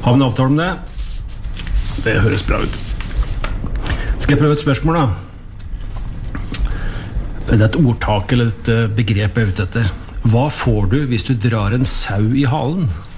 Har vi en avtale om det? Det høres bra ut. Skal jeg prøve et spørsmål da? Det et ordtak eller et begrep jeg ute etter. Hva får du hvis du drar en sau i halen?